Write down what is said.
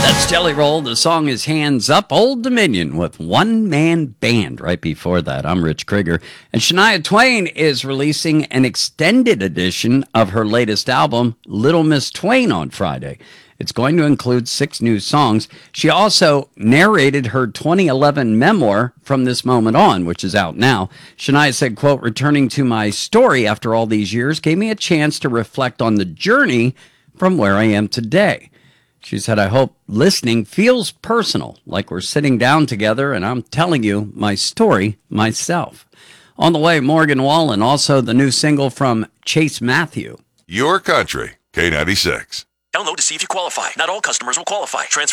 Jelly Roll. The song is Hands Up. Old Dominion with One Man Band right before that. I'm Rich Krieger. And Shania Twain is releasing an extended edition of her latest album, Little Miss Twain, on Friday. It's going to include 6 new songs. She also narrated her 2011 memoir, From This Moment On, which is out now. Shania said, quote, "Returning to my story after all these years gave me a chance to reflect on the journey from where I am today." She said, "I hope listening feels personal, like we're sitting down together and I'm telling you my story myself." On the way, Morgan Wallen, also the new single from Chase Matthew. Your country, K96. Download to see if you qualify. Not all customers will qualify. Transfer